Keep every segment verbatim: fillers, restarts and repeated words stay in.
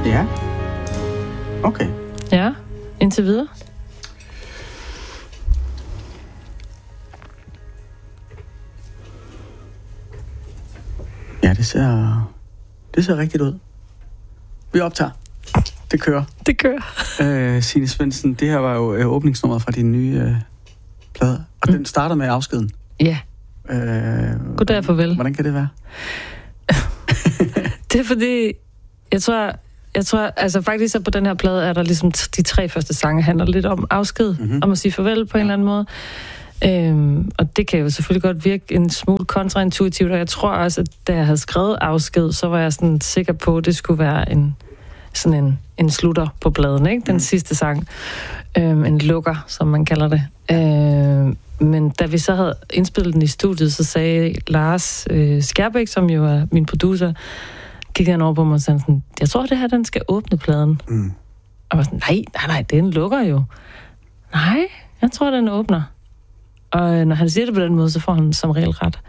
Ja. Okay. Ja, indtil videre. Ja, det ser, det ser rigtigt ud. Vi optager. Det kører. Det kører. Øh, Signe Svendsen, det her var jo øh, åbningsnummeret fra din nye øh, plade, og mm. den starter med afskeden. Ja. Øh, Goddag, farvel. Hvordan kan det være? Det er fordi, jeg tror, jeg tror, altså faktisk så på den her plade er der ligesom de tre første sange handler lidt om afsked, mm-hmm. om at sige farvel på en eller anden måde. Øhm, og det kan jo selvfølgelig godt virke en smule kontraintuitivt, og jeg tror også, at da jeg havde skrevet afsked, så var jeg sådan sikker på, at det skulle være en sådan en, en slutter på pladen, ikke? Den mm. sidste sang. Øhm, en lukker, som man kalder det. Øhm, men da vi så havde indspillet den i studiet, så sagde Lars øh, Skærbæk, som jo er min producer, kiggede han over på mig og sagde sådan, jeg tror, det her, den skal åbne pladen. Mm. Og jeg var sådan, nej, nej, nej, det er en lukker jo. Nej, jeg tror, den åbner. Og når han siger det på den måde, så får han som regel ret.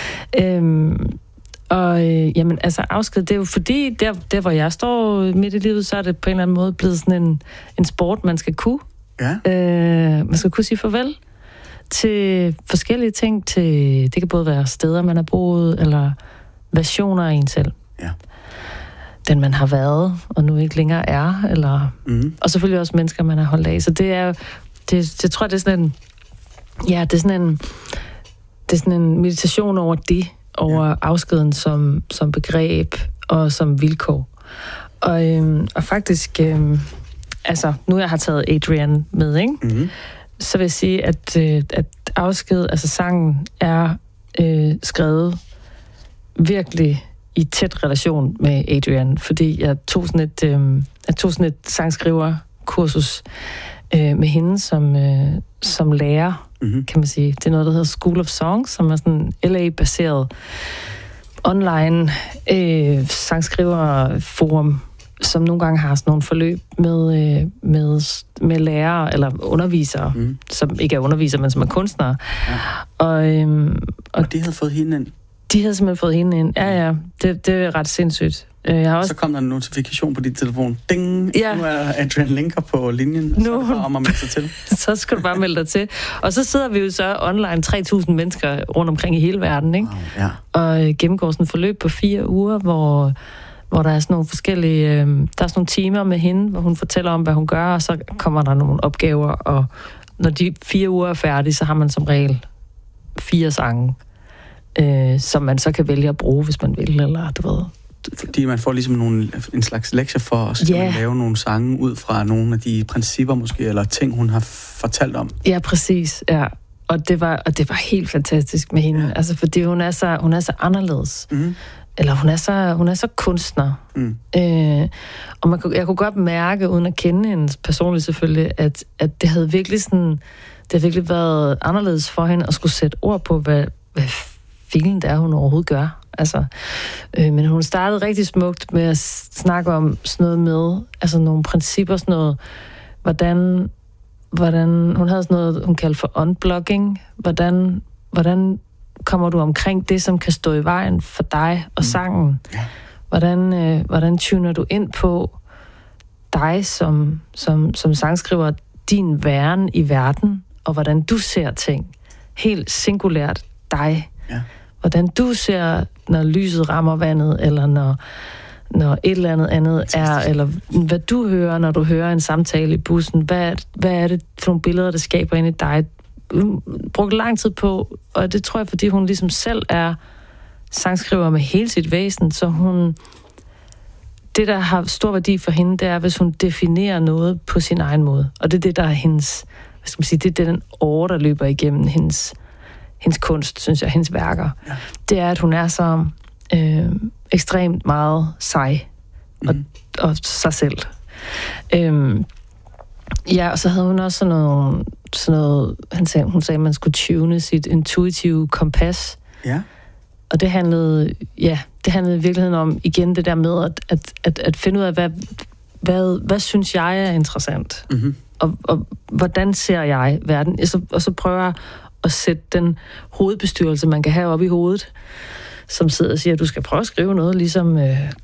Øhm, og øh, jamen, altså afsked, det er jo fordi, der, der hvor jeg står midt i livet, så er det på en eller anden måde blevet sådan en, en sport, man skal kunne. Ja. Øh, man skal kunne sige farvel til forskellige ting. Til, det kan både være steder, man har boet, eller versioner af en selv. Ja. Den, man har været, og nu ikke længere er. Eller, mm. Og selvfølgelig også mennesker, man har holdt af. Så det er det, jeg tror, det er sådan en ja, det er sådan en det er sådan en meditation over det, over ja. afskeden som, som begreb og som vilkår. Og, øhm, og faktisk, øhm, altså, nu jeg har taget Adrian med, ikke? Mm-hmm. Så vil jeg sige, at, øh, at afsked, altså sangen, er øh, skrevet virkelig i tæt relation med Adrian, fordi jeg tog sådan et, øh, jeg tog sådan et sangskriverkursus øh, med hende som, øh, som lærer, mm-hmm. kan man sige. Det er noget, der hedder School of Songs, som er sådan L A-baseret online øh, sangskriverforum, som nogle gange har sådan nogle forløb med, øh, med, med lærere eller undervisere, mm. som ikke er undervisere, men som er kunstnere. Ja. Og, øhm, og, og de havde fået hende ind? De havde simpelthen fået hende ind. Ja, ja. Det, det er ret sindssygt. Jeg har også... Så kom der en notifikation på din telefon. Ding! Ja. Nu er Adrian Linker på linjen. Nu... Så er det bare om at melde sig til. Så skal du bare melde dig til. Og så sidder vi jo så online tre tusind mennesker rundt omkring i hele verden, ikke? Wow, ja. Og gennemgår sådan et forløb på fire uger, hvor... hvor der er sådan nogle forskellige, øh, der er sådan nogle timer med hende, hvor hun fortæller om, hvad hun gør, og så kommer der nogle opgaver, og når de fire uger er færdige, så har man som regel fire sange, øh, som man så kan vælge at bruge, hvis man vil, eller du ved. Fordi man får ligesom nogle, en slags lektie for, og så skal yeah. man lave nogle sange ud fra nogle af de principper måske, eller ting, hun har fortalt om. Ja, præcis, ja. Og det var, og det var helt fantastisk med hende, ja. Altså fordi hun er så, hun er så anderledes. Mm. Eller hun er så, hun er så kunstner. Mm. Øh, og man, jeg kunne godt mærke, uden at kende hende personligt selvfølgelig, at, at det havde virkelig sådan, det havde virkelig været anderledes for hende at skulle sætte ord på, hvad, hvad filen det er, hun overhovedet gør. Altså, øh, men hun startede rigtig smukt med at snakke om sådan noget med, altså nogle principper, sådan noget, hvordan, hvordan hun havde sådan noget, hun kaldte for unblogging, hvordan, hvordan kommer du omkring det, som kan stå i vejen for dig og sangen? Ja. Hvordan, øh, hvordan tuner du ind på dig som, som, som sangskriver, din væren i verden, og hvordan du ser ting? Helt singulært dig. Ja. Hvordan du ser, når lyset rammer vandet, eller når, når et eller andet andet er, eller hvad du hører, når du hører en samtale i bussen. Hvad, hvad er det for nogle billeder, der skaber ind i dig? Hun brugte lang tid på, og det tror jeg, fordi hun ligesom selv er sangskriver med hele sit væsen, så hun, det der har stor værdi for hende, det er, hvis hun definerer noget på sin egen måde. Og det er det, der er hendes, hvad skal man sige, det er den åre, der løber igennem hendes, hendes kunst, synes jeg, hendes værker. Ja. Det er, at hun er så øh, ekstremt meget sej, og, mm. og sig selv. Øhm, Ja, og så havde hun også sådan noget, sådan noget han sagde, hun sagde, at man skulle tune sit intuitive kompas. Ja. Og det handlede, ja, det handlede i virkeligheden om, igen, det der med at, at, at, at finde ud af, hvad, hvad, hvad synes jeg er interessant? Mm-hmm. Og, og hvordan ser jeg verden? Og så, og så prøver jeg at sætte den hovedbestyrelse, man kan have oppe i hovedet, som sidder og siger, at du skal prøve at skrive noget, ligesom øh, P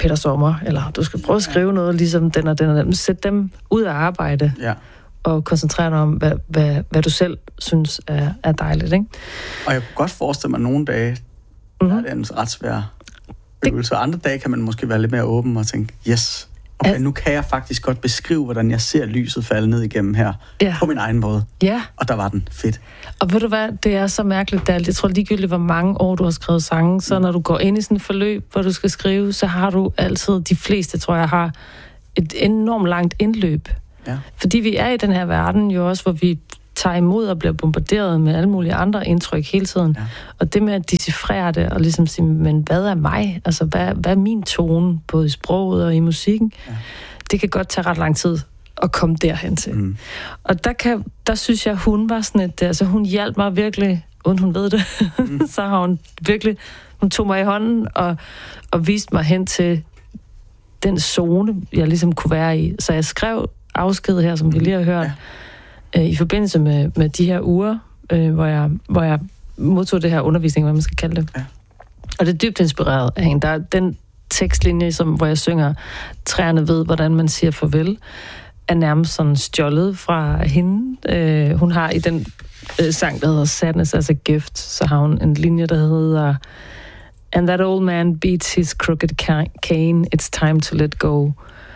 Peter Sommer, eller du skal prøve at skrive noget ligesom den og den og den. Sæt dem ud af arbejde, ja. Og koncentrere dig om, hvad, hvad, hvad du selv synes er, er dejligt, ikke? Og jeg kunne godt forestille mig, at nogle dage, mm-hmm. der er det en ret svær øvelse, og andre dage kan man måske være lidt mere åben og tænke, yes, okay, nu kan jeg faktisk godt beskrive, hvordan jeg ser lyset falde ned igennem her, ja. På min egen måde. Ja. Og der var den fedt. Og ved du hvad, det er så mærkeligt, der. Jeg tror ligegyldigt, hvor mange år du har skrevet sange, så når du går ind i sådan et forløb, hvor du skal skrive, så har du altid, de fleste tror jeg har, et enormt langt indløb. Ja. Fordi vi er i den her verden jo også, hvor vi tager imod og bliver bombarderet med alle mulige andre indtryk hele tiden. Ja. Og det med at decifrere det, og ligesom sige, men hvad er mig? Altså, hvad, hvad er min tone, både i sproget og i musikken? Ja. Det kan godt tage ret lang tid at komme derhen til. Mm. Og der, kan, der synes jeg, hun var sådan et... Altså, hun hjalp mig virkelig, uden hun ved det. Mm. Så har hun virkelig... Hun tog mig i hånden og, og viste mig hen til den zone, jeg ligesom kunne være i. Så jeg skrev afsked her, som vi lige har hørt, ja. øh, i forbindelse med, med de her uger, øh, hvor, jeg, hvor jeg modtog det her undervisning, hvad man skal kalde det. Ja. Og det er dybt inspireret af hende. Der er den tekstlinje, som, hvor jeg synger, træerne ved, hvordan man siger farvel, er nærmest sådan stjålet fra hende. Øh, hun har i den øh, sang, der hedder Sadness as a Gift, så har hun en linje, der hedder And that old man beats his crooked cane, it's time to let go.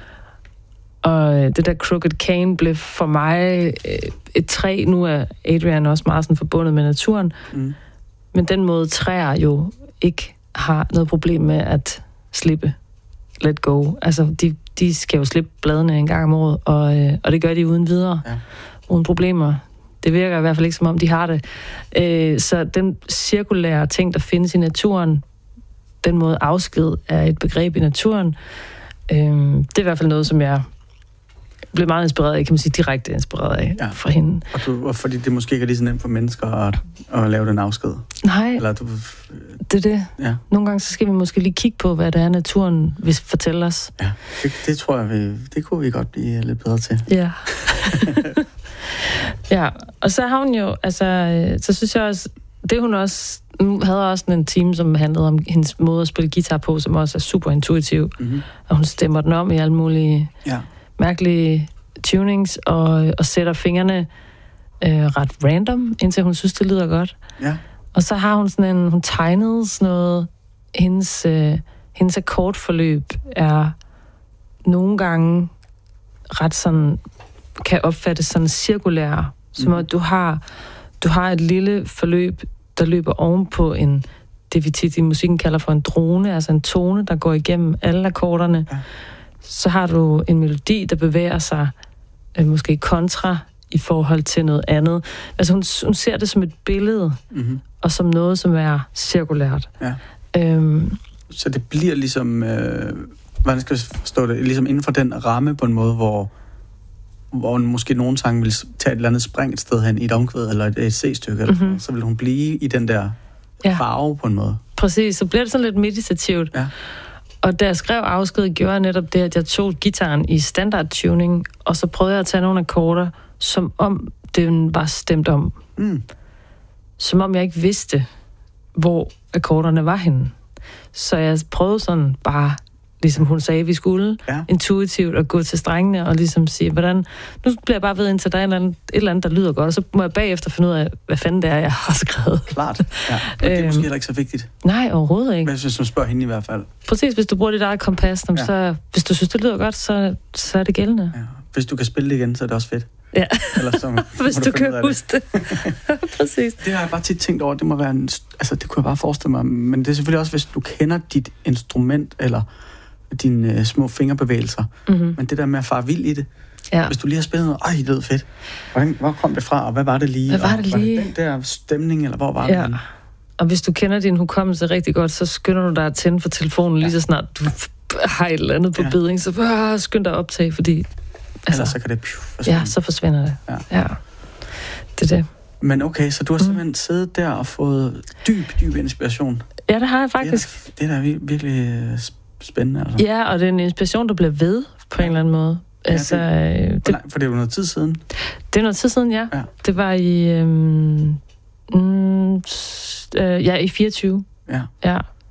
Og det der crooked cane blev for mig et træ. Nu er Adrian også meget sådan forbundet med naturen. Mm. Men den måde træer jo ikke har noget problem med at slippe, let go. Altså, de, de skal jo slippe bladene en gang om året, og, og det gør de uden videre. Ja. Uden problemer. Det virker i hvert fald ikke, som om de har det. Så den cirkulære ting, der findes i naturen, den måde afsked er et begreb i naturen, det er i hvert fald noget, som jeg blev meget inspireret af, kan man sige, direkte inspireret af, ja. Fra hende. Og, du, og fordi det måske ikke er lige så nemt for mennesker at, at lave den afsked? Nej, Eller, du, det er det. Ja. Nogle gange så skal vi måske lige kigge på, hvad det er, naturen vil fortælle os. Ja, det, det tror jeg, vi, det kunne vi godt blive lidt bedre til. Ja. Ja, og så har hun jo, altså, så synes jeg også, det hun også, hun havde også en time, som handlede om hendes måde at spille guitar på, som også er super intuitiv. Mm-hmm. Og hun stemmer den om i alle mulige... Ja. mærkelige tunings, og, og sætter fingrene øh, ret random, indtil hun synes, det lyder godt. Ja. Og så har hun sådan en, hun tegnede sådan noget, hendes, øh, hendes akkordforløb er nogle gange ret sådan, kan opfattes sådan cirkulære, mm. som at du har, du har et lille forløb, der løber ovenpå en, det vi tit i musikken kalder for en drone, altså en tone, der går igennem alle akkorderne. Ja. Så har du en melodi, der bevæger sig øh, måske kontra i forhold til noget andet. Altså hun, hun ser det som et billede, mm-hmm. og som noget, som er cirkulært. Ja. Øhm, så det bliver ligesom, øh, hvordan skal jeg forstå det, ligesom inden for den ramme på en måde, hvor, hvor måske nogen sang vil tage et eller andet spring et sted hen i et omkvæd, eller et, et C-stykke, mm-hmm. eller så vil hun blive i den der farve ja. På en måde. Præcis, så bliver det sådan lidt meditativt. Ja. Og da jeg skrev afsked, gjorde jeg netop det, at jeg tog gitaren i standard tuning, og så prøvede jeg at tage nogle akkorder, som om den var stemt om. Mm. Som om jeg ikke vidste, hvor akkorderne var henne. Så jeg prøvede sådan bare, ligesom hun sagde, vi skulle, ja. Intuitivt at gå til strengene og ligesom sige, hvordan, nu bliver jeg bare ved indtil der er et eller, andet, et eller andet, der lyder godt, og så må jeg bagefter finde ud af, hvad fanden det er, jeg har skrevet. Klart, ja. Og det er måske heller ikke så vigtigt. Nej, overhovedet ikke. Men hvis du spørger hende i hvert fald. Præcis, hvis du bruger dit eget kompas, ja. Så hvis du synes, det lyder godt, så, så er det gældende. Ja. Hvis du kan spille det igen, så er det også fedt. Ja, eller så, hvis du, du kan huske det. Præcis. Det har jeg bare tit tænkt over, det må være en, altså det kunne jeg bare forestille mig, men det er selvfølgelig også, hvis du kender dit instrument, eller dine øh, små fingerbevægelser. Mm-hmm. Men det der med at fare vild i det. Ja. Hvis du lige har spillet noget, ej, det lød fedt. Hvordan, hvor kom det fra, og hvad var det lige? Hvad var det og, lige? Var det den der stemning, eller hvor var ja. det? Og hvis du kender din hukommelse rigtig godt, så skynder du dig at tænde for telefonen, ja. Lige så snart du har et eller andet på ja. Bedring, så øh, skynd dig at optage, fordi... Altså, Ellers så kan det pju, forsvinde. Ja, så forsvinder det. Ja. ja. Det er det. Men okay, så du har simpelthen mm. siddet der og fået dyb, dyb inspiration. Ja, det har jeg faktisk. Det er da, det er da virkelig spændende. Altså. Ja, og det er en inspiration, der bliver ved på en eller anden måde. Ja, altså, det, det, for det er jo noget tid siden. Det er noget tid siden, ja. ja. Det var i... Øhm, mm, øh, ja, i fireogtyve. Ja. Ja.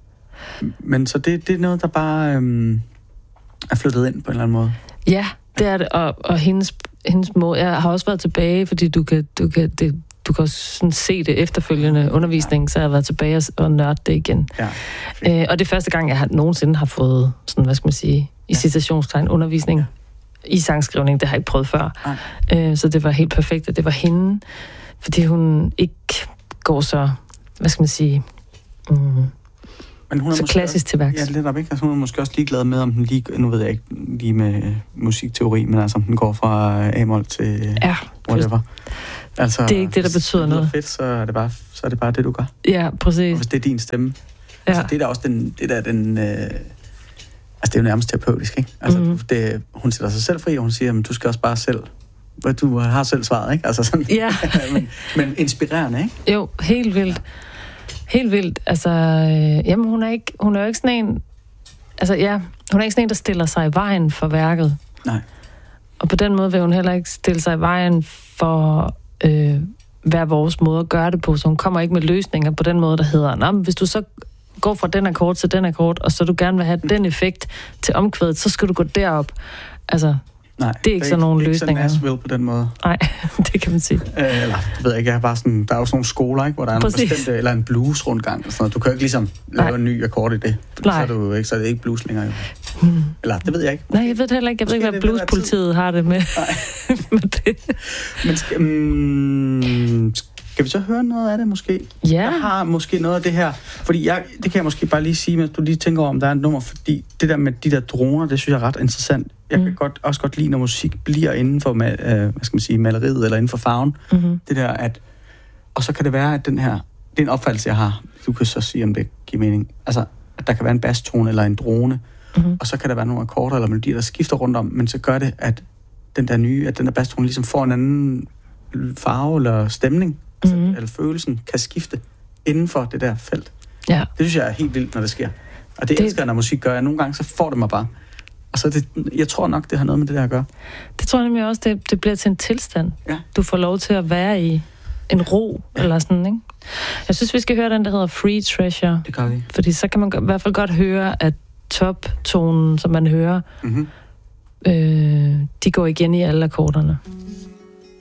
Men så det, det er noget, der bare øhm, er flyttet ind på en eller anden måde? Ja, det er det. Og, og hendes, hendes måde... Jeg har også været tilbage, fordi du kan, du kan, det, du kan sådan se det efterfølgende undervisning, så jeg har været tilbage og, og nørdet det igen. Ja, øh, og det er første gang, jeg har, nogensinde har fået sådan, hvad skal man sige, i citationstegn undervisning. Ja. I sangskrivning, det har jeg ikke prøvet før. Øh, så det var helt perfekt, at det var hende, fordi hun ikke går så, hvad skal man sige, mm, men hun er så klassisk også, til værks. Ja, lidt op, ikke? Altså, hun er måske også ligeglad med, om den lige, nu ved jeg ikke lige med musikteori, men altså om den går fra A-mol til ja, whatever. Altså, det er ikke det, der betyder noget. Fedt, så er det bare, så er det bare det, du gør. Ja, præcis. Og hvis det er din stemme. Ja. Altså, det er da også den, det der, den, øh, altså det er jo nærmest terapeutisk, ikke? Altså, mm-hmm. det, hun sætter sig selv fri, og hun siger, at du skal også bare selv, du har selv svaret, ikke? Altså sådan, ja. men, men inspirerende, ikke? Jo, helt vildt. Helt vildt. Altså, øh, jamen hun er ikke, hun er jo ikke sådan en, altså ja, hun er ikke sådan en, der stiller sig i vejen for værket. Nej. Og på den måde vil hun heller ikke stille sig i vejen for øh, hver vores måde at gøre det på, så hun kommer ikke med løsninger på den måde, der hedder, nå, men hvis du så går fra den akkord til den akkord, og så du gerne vil have mm. den effekt til omkvædet, så skal du gå derop. Altså, nej, det er ikke sådan nogle løsninger. Det er ikke sådan Nashville på den måde. Nej, det kan man sige. Øh, eller, det ved jeg ikke, jeg har bare sådan, der er jo sådan nogle skoler, ikke, hvor der er en bestemt, eller en blues-rundgang, og sådan noget. Du kan jo ikke ligesom lave nej. en ny akkord i det, for så er, du ikke, så er det ikke blues længere. Jo. Hmm. Eller, det ved jeg ikke. Nej, jeg ved heller ikke, jeg ved ikke, hvad bluespolitiet har det med, med det. Men skal, um, skal vi så høre noget af det, måske? Ja. Jeg har måske noget af det her, fordi jeg, det kan jeg måske bare lige sige, mens du lige tænker over, om der er et nummer, fordi det der med de der droner, det synes jeg er ret interessant. Jeg kan mm. godt, også godt lide, når musik bliver inden for, øh, hvad skal man sige, maleriet, eller inden for farven. Mm-hmm. Det der, at, og så kan det være, at den her, det er en opfattelse, jeg har. Du kan så sige, om det giver mening. Altså, at der kan være en basstone eller en drone, mm-hmm. og så kan der være nogle akkorder eller melodier, der skifter rundt om, men så gør det, at den der nye, at den der basstone ligesom får en anden farve eller stemning, mm-hmm. altså, eller følelsen kan skifte inden for det der felt. Ja. Det synes jeg er helt vildt, når det sker. Og det, det elsker jeg, når musik gør. Nogle gange, så får det mig bare. Og så det, jeg tror nok, det har noget med det der at gøre. Det tror jeg nemlig også, det, det bliver til en tilstand. Ja. Du får lov til at være i en ro, ja. eller sådan, ikke? Jeg synes, vi skal høre den, der hedder Free Treasure. Det kan vi. Fordi så kan man i hvert fald godt høre, at toptonen, som man hører, mm-hmm. øh, de går igen i alle akkorderne.